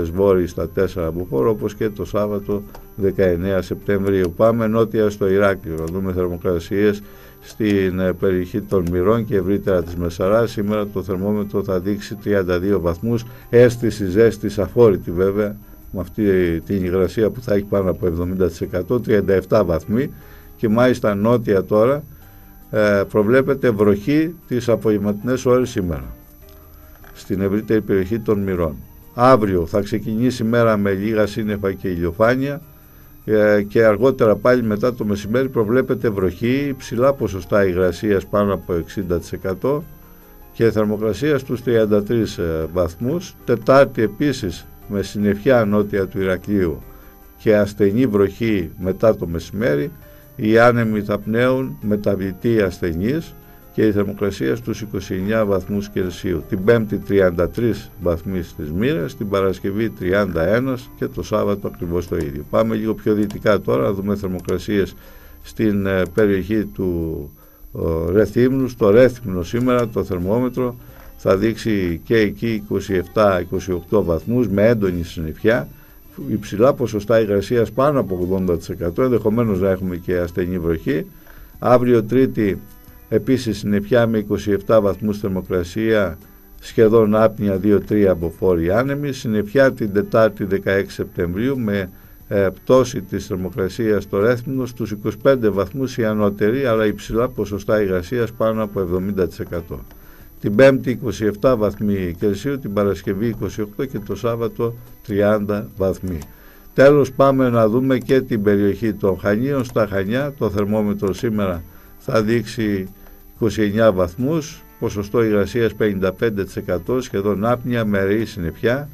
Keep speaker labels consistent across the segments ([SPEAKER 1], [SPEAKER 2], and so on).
[SPEAKER 1] ώρες βόρειοι στα 4 μποφόρ, όπως και το Σάββατο 19 Σεπτεμβρίου. Πάμε νότια στο Ηράκλειο, να δούμε θερμοκρασίες στην περιοχή των Μυρών και ευρύτερα της Μεσαράς. Σήμερα το θερμόμετρο θα δείξει 32 βαθμούς, αίσθηση ζέστης αφόρητη βέβαια, με αυτή την υγρασία που θα έχει πάνω από 70%, 37 βαθμοί, και μάλιστα νότια τώρα προβλέπεται βροχή τις απογευματινές ώρες σήμερα στην ευρύτερη περιοχή των Μυρών. Αύριο θα ξεκινήσει η μέρα με λίγα σύννεφα και ηλιοφάνεια και αργότερα πάλι μετά το μεσημέρι προβλέπεται βροχή, υψηλά ποσοστά υγρασίας πάνω από 60% και θερμοκρασία στους 33 βαθμούς. Τετάρτη επίσης με συννεφιά νότια του Ηρακλείου και ασθενή βροχή μετά το μεσημέρι. Οι άνεμοι θα πνέουν μεταβλητοί ασθενείς και η θερμοκρασία στους 29 βαθμούς Κελσίου. Την Πέμπτη 33 βαθμοί στις Μοίρες, την Παρασκευή 31 και το Σάββατο ακριβώς το ίδιο. Πάμε λίγο πιο δυτικά τώρα, να δούμε θερμοκρασίες στην περιοχή του Ρεθύμνου. Στο Ρέθυμνο σήμερα το θερμόμετρο θα δείξει και εκεί 27-28 βαθμούς με έντονη συννεφιά, υψηλά ποσοστά υγρασίας πάνω από 80%, ενδεχομένως να έχουμε και ασθενή βροχή. Αύριο Τρίτη επίσης συννεφιά με 27 βαθμούς θερμοκρασία, σχεδόν άπνοια 2-3 αποφόροι άνεμοι. Συννεφιά την Τετάρτη 16 Σεπτεμβρίου με πτώση της θερμοκρασίας στο Ρέθυμνο στους 25 βαθμούς η ανώτερη, αλλά υψηλά ποσοστά υγρασίας πάνω από 70%. Την Πέμπτη 27 βαθμοί Κελσίου, την Παρασκευή 28 και το Σάββατο 30 βαθμοί. Τέλος πάμε να δούμε και την περιοχή των Χανίων. Στα Χανιά το θερμόμετρο σήμερα θα δείξει 29 βαθμούς, ποσοστό υγρασίας 55%, σχεδόν άπνοια με ρεή συννεφιά.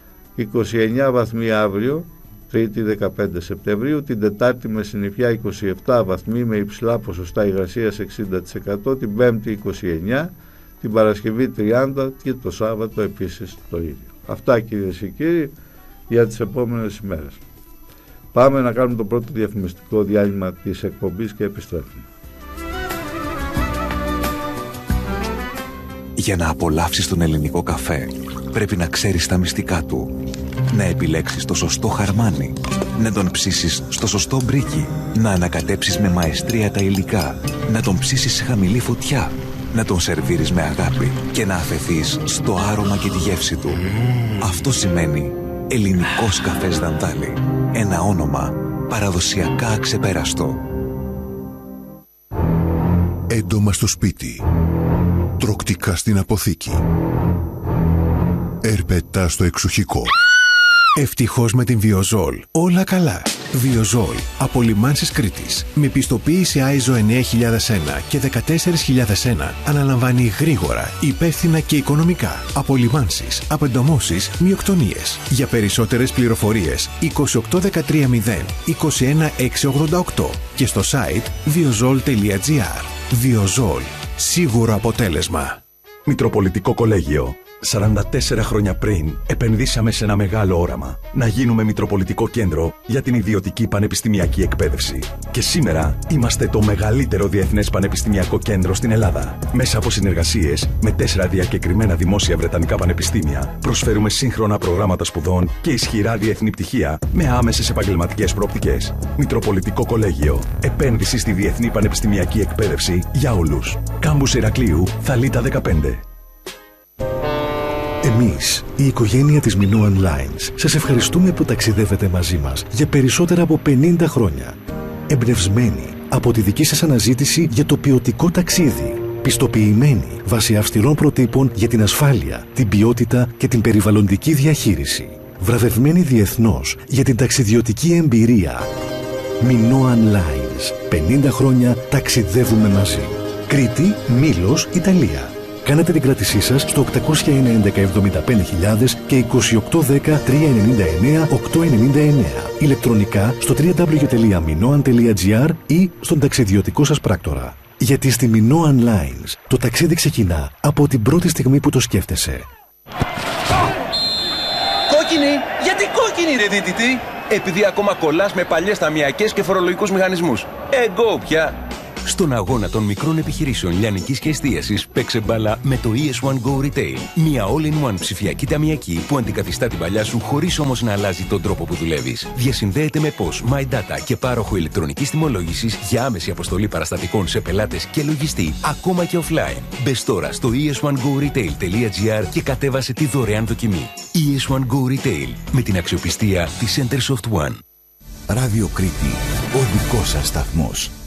[SPEAKER 1] 29 βαθμοί αύριο, Τρίτη 15 Σεπτεμβρίου, την Τετάρτη με συννεφιά 27 βαθμοί με υψηλά ποσοστά υγρασίας 60%, την Πέμπτη 29, την Παρασκευή 30 και το Σάββατο επίσης το ίδιο. Αυτά κυρίες και κύριοι για τις επόμενες ημέρες. Πάμε να κάνουμε το πρώτο διαφημιστικό διάλειμμα της εκπομπής και επιστρέφουμε.
[SPEAKER 2] Για να απολαύσεις τον ελληνικό καφέ πρέπει να ξέρεις τα μυστικά του, να επιλέξεις το σωστό χαρμάνι, να τον ψήσεις στο σωστό μπρίκι, να ανακατέψεις με μαεστρία τα υλικά, να τον ψήσεις σε χαμηλή φωτιά, να τον σερβίρεις με αγάπη και να αφεθείς στο άρωμα και τη γεύση του. Αυτό σημαίνει ελληνικός καφές Δανδάλη. Ένα όνομα παραδοσιακά αξεπέραστο.
[SPEAKER 3] Έντομα στο σπίτι, τροκτικά στην αποθήκη, ερπετά στο εξοχικό. Ευτυχώς με την Βιοζόλ όλα καλά. Βιοζόλ από Λιμάνσης Κρήτης με πιστοποίηση ISO 9001 και 14001 αναλαμβάνει γρήγορα, υπεύθυνα και οικονομικά απολυμάνσεις, απεντομώσεις, μειοκτονίες. Για περισσότερες πληροφορίες 28130 21688 και στο site viozol.gr. Βιοζόλ. Σίγουρο αποτέλεσμα.
[SPEAKER 4] Μητροπολιτικό Κολέγιο. 44 χρόνια πριν επενδύσαμε σε ένα μεγάλο όραμα. Να γίνουμε Μητροπολιτικό Κέντρο για την ιδιωτική πανεπιστημιακή εκπαίδευση. Και σήμερα είμαστε το μεγαλύτερο διεθνές πανεπιστημιακό κέντρο στην Ελλάδα. Μέσα από συνεργασίες με 4 διακεκριμένα δημόσια βρετανικά πανεπιστήμια, προσφέρουμε σύγχρονα προγράμματα σπουδών και ισχυρά διεθνή πτυχία με άμεσες επαγγελματικές προοπτικές. Μητροπολιτικό Κολέγιο. Επένδυση στη διεθνή πανεπιστημιακή εκπαίδευση για όλους. Κάμπους Ηρακλείου, Θαλίτα 15.
[SPEAKER 3] Εμείς, η οικογένεια της Minoan Lines, σας ευχαριστούμε που ταξιδεύετε μαζί μας για περισσότερα από 50 χρόνια. Εμπνευσμένοι από τη δική σας αναζήτηση για το ποιοτικό ταξίδι. Πιστοποιημένοι βάσει αυστηρών προτύπων για την ασφάλεια, την ποιότητα και την περιβαλλοντική διαχείριση. Βραβευμένοι διεθνώς για την ταξιδιωτική εμπειρία. Minoan Lines. 50 χρόνια ταξιδεύουμε μαζί. Κρήτη, Μήλος, Ιταλία. Κάνετε την κράτησή σας στο 811-75.000 και 2810-399-899. Ηλεκτρονικά στο www.minoan.gr ή στον ταξιδιωτικό σας πράκτορα. Γιατί στη Minoan Lines το ταξίδι ξεκινά από την πρώτη στιγμή που το σκέφτεσαι.
[SPEAKER 5] Κόκκινη! Γιατί κόκκινη ρε δίτητη! Επειδή ακόμα κολλάς με παλιές ταμιακές και φορολογικούς μηχανισμούς. Εγκώ πια!
[SPEAKER 6] Στον αγώνα των μικρών επιχειρήσεων λιανικής και εστίασης, παίξε μπάλα με το ES1 Go Retail. Μια all-in-one ψηφιακή ταμιακή που αντικαθιστά την παλιά σου χωρίς όμως να αλλάζει τον τρόπο που δουλεύεις. Διασυνδέεται με POS, My Data και πάροχο ηλεκτρονικής τιμολόγησης για άμεση αποστολή παραστατικών σε πελάτες και λογιστή, ακόμα και offline. Μπες τώρα στο es1goretail.gr και κατέβασε τη δωρεάν δοκιμή. ES1 Go Retail, με την αξιοπιστία της Centersoft One.
[SPEAKER 2] Ράδιο Κρήτη, ο δικός σας σταθμός.